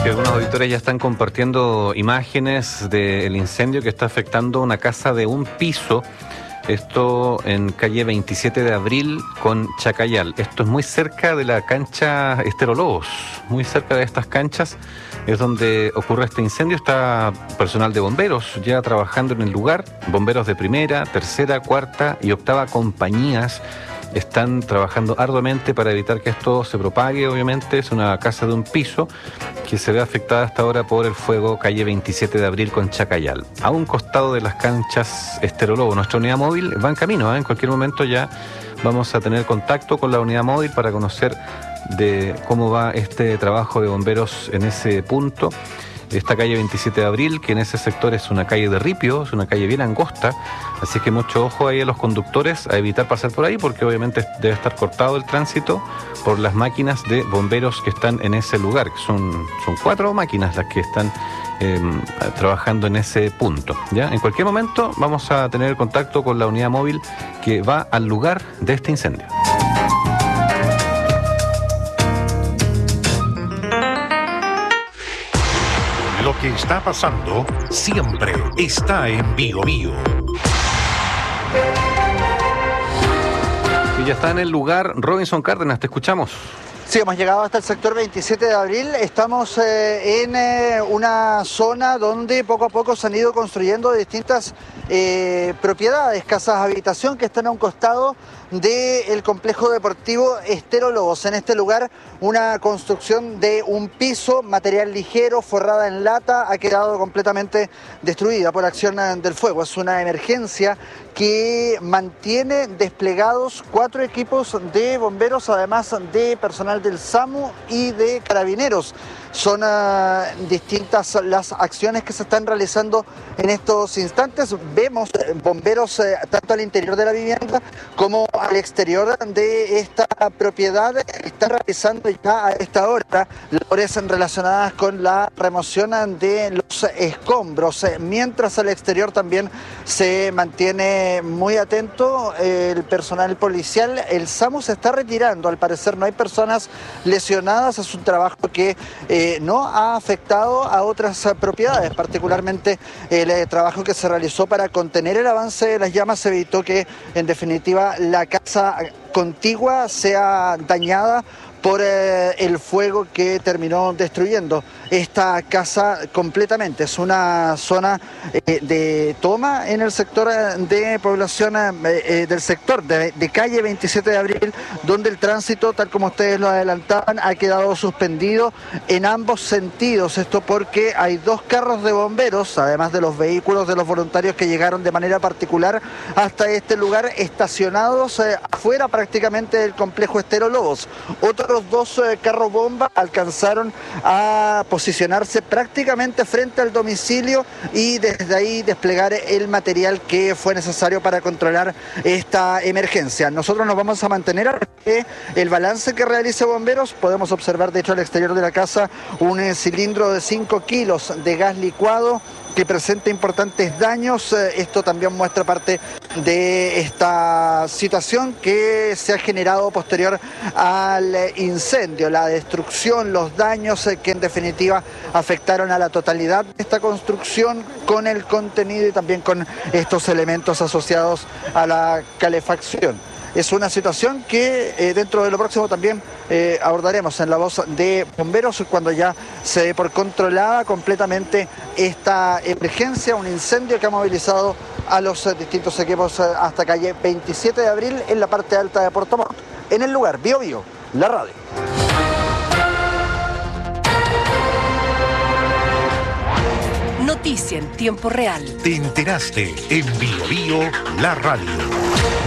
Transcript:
Sí, algunos auditores ya están compartiendo imágenes del incendio que está afectando una casa de un piso. Esto en calle 27 de Abril con Chacayal. Esto es muy cerca de la cancha Estero Lobos. Muy cerca de estas canchas es donde ocurre este incendio. Está personal de bomberos ya trabajando en el lugar. Bomberos de primera, tercera, cuarta y octava compañías están trabajando arduamente para evitar que esto se propague. Obviamente es una casa de un piso que se ve afectada hasta ahora por el fuego, calle 27 de Abril con Chacayal, a un costado de las canchas Estero Lobo. Nuestra unidad móvil va en camino, en cualquier momento ya vamos a tener contacto con la unidad móvil para conocer de cómo va este trabajo de bomberos en ese punto. Esta calle 27 de Abril, que en ese sector es una calle de ripio, es una calle bien angosta, así que mucho ojo ahí a los conductores a evitar pasar por ahí, porque obviamente debe estar cortado el tránsito por las máquinas de bomberos que están en ese lugar, que son 4 máquinas las que están trabajando en ese punto, ¿ya? En cualquier momento vamos a tener contacto con la unidad móvil que va al lugar de este incendio. Lo que está pasando siempre está en Bio Bio. Y ya está en el lugar Robinson Cárdenas, te escuchamos. Sí, hemos llegado hasta el sector 27 de Abril. Estamos en una zona donde poco a poco se han ido construyendo distintas propiedades, casas de habitación que están a un costado del complejo deportivo Estero Lobos. En este lugar, una construcción de un piso, material ligero, forrada en lata, ha quedado completamente destruida por acción del fuego. Es una emergencia que mantiene desplegados 4 equipos de bomberos, además de personal del SAMU y de carabineros. Son distintas las acciones que se están realizando en estos instantes. Vemos bomberos tanto al interior de la vivienda como al exterior de esta propiedad. Están realizando ya a esta hora labores relacionadas con la remoción de los escombros. Mientras al exterior también se mantiene muy atento el personal policial. El SAMU se está retirando. Al parecer no hay personas lesionadas. Es un trabajo que no ha afectado a otras propiedades, particularmente el trabajo que se realizó para contener el avance de las llamas evitó que en definitiva la casa contigua sea dañada por el fuego que terminó destruyendo esta casa completamente. Es una zona de toma en el sector de población del sector de calle 27 de Abril, donde el tránsito, tal como ustedes lo adelantaban, ha quedado suspendido en ambos sentidos. Esto porque hay 2 carros de bomberos, además de los vehículos de los voluntarios que llegaron de manera particular hasta este lugar, estacionados afuera prácticamente del complejo Estero Lobos. Otros 2 carros bomba alcanzaron a posicionarse prácticamente frente al domicilio y desde ahí desplegar el material que fue necesario para controlar esta emergencia. Nosotros nos vamos a mantener a el balance que realice bomberos. Podemos observar de hecho al exterior de la casa un cilindro de 5 kilos de gas licuado que presenta importantes daños. Esto también muestra parte de esta situación que se ha generado posterior al incendio, la destrucción, los daños que en definitiva afectaron a la totalidad de esta construcción con el contenido y también con estos elementos asociados a la calefacción. Es una situación que dentro de lo próximo también abordaremos en la voz de bomberos cuando ya se dé por controlada completamente esta emergencia, un incendio que ha movilizado a los distintos equipos hasta calle 27 de Abril en la parte alta de Puerto Montt. En el lugar, Bio Bio, la radio. Noticia en tiempo real. Te enteraste en Bio Bio, la radio.